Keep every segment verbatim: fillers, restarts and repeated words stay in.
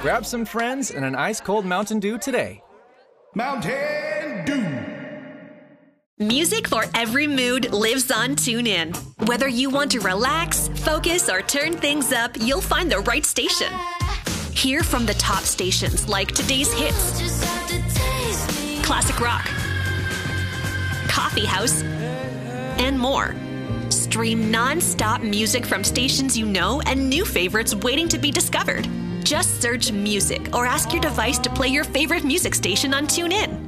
Grab some friends and an ice-cold Mountain Dew today. Mountain Dew. Music for every mood lives on TuneIn. Whether you want to relax, focus, or turn things up, you'll find the right station. Hear from the top stations like today's hits, classic rock, coffee house, and more. Stream non-stop music from stations you know and new favorites waiting to be discovered. Just search music or ask your device to play your favorite music station on TuneIn.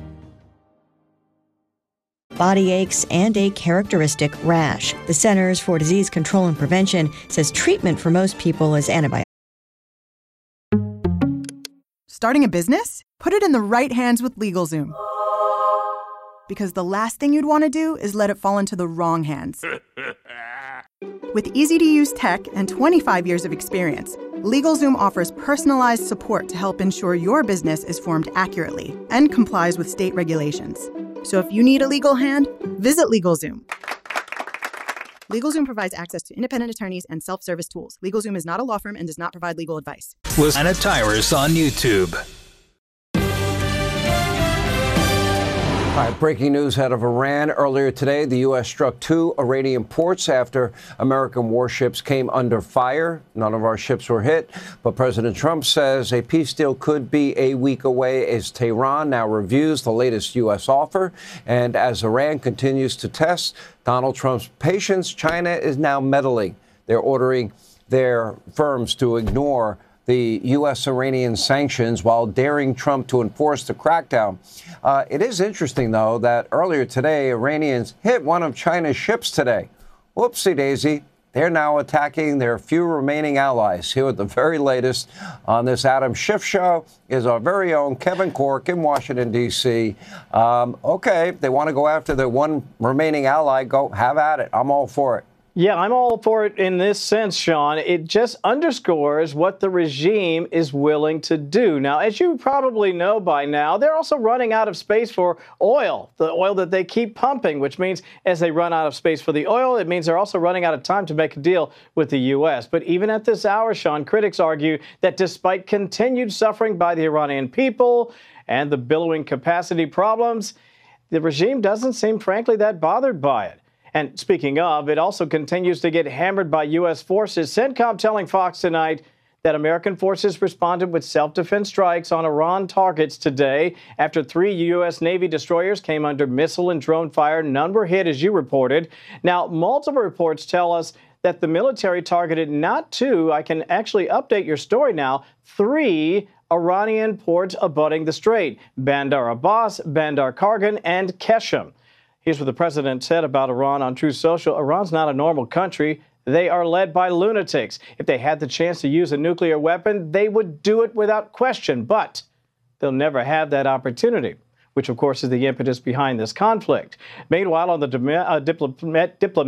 Body aches and a characteristic rash. The Centers for Disease Control and Prevention says treatment for most people is antibiotics. Starting a business? Put it in the right hands with LegalZoom. Because the last thing you'd want to do is let it fall into the wrong hands. With easy-to-use tech and twenty-five years of experience, LegalZoom offers personalized support to help ensure your business is formed accurately and complies with state regulations. So if you need a legal hand, visit LegalZoom. LegalZoom provides access to independent attorneys and self-service tools. LegalZoom is not a law firm and does not provide legal advice. Listen to Tyrus on YouTube. All right, breaking news out of Iran. Earlier today, the U S struck two Iranian ports after American warships came under fire. None of our ships were hit, but President Trump says a peace deal could be a week away as Tehran now reviews the latest U S offer. And as Iran continues to test Donald Trump's patience, China is now meddling. They're ordering their firms to ignore the U S Iranian sanctions while daring Trump to enforce the crackdown. Uh, it is interesting, though, that earlier today, Iranians hit one of China's ships today. Whoopsie daisy. They're now attacking their few remaining allies. Here with the very latest on this Adam Schiff show is our very own Kevin Corke in Washington, D C Um, okay, if they want to go after their one remaining ally, go have at it. I'm all for it. Yeah, I'm all for it in this sense, Sean. It just underscores what the regime is willing to do. Now, as you probably know by now, they're also running out of space for oil, the oil that they keep pumping, which means as they run out of space for the oil, it means they're also running out of time to make a deal with the U S. But even at this hour, Sean, critics argue that despite continued suffering by the Iranian people and the billowing capacity problems, the regime doesn't seem, frankly, that bothered by it. And speaking of, it also continues to get hammered by U S forces. CENTCOM telling Fox tonight that American forces responded with self-defense strikes on Iran targets today after three U S Navy destroyers came under missile and drone fire. None were hit, as you reported. Now, multiple reports tell us that the military targeted not two, I can actually update your story now, three Iranian ports abutting the strait: Bandar Abbas, Bandar Kargan, and Keshem. Here's what the president said about Iran on Truth Social. Iran's not a normal country. They are led by lunatics. If they had the chance to use a nuclear weapon, they would do it without question. But they'll never have that opportunity, which, of course, is the impetus behind this conflict. Meanwhile, on the uh, diplomat, diplomat